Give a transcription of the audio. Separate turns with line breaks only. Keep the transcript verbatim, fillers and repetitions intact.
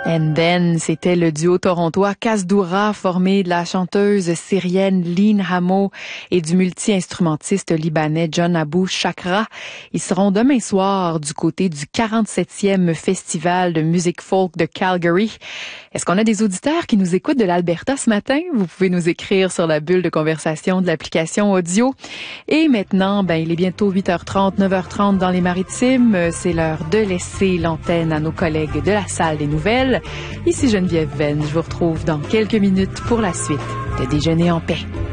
And Then, c'était le duo torontois Kasdoura, formé de la chanteuse syrienne Lynn Hamo et du multi-instrumentiste libanais John Abou Chakra. Ils seront demain soir du côté du quarante-septième Festival de musique folk de Calgary. Est-ce qu'on a des auditeurs qui nous écoutent de l'Alberta ce matin? Vous pouvez nous écrire sur la bulle de conversation de l'application audio. Et maintenant, ben, il est bientôt huit heures trente, neuf heures trente dans les Maritimes. C'est l'heure de laisser l'antenne à nos collègues de la salle des nouvelles. Ici Geneviève Venn, je vous retrouve dans quelques minutes pour la suite de Déjeuner en paix.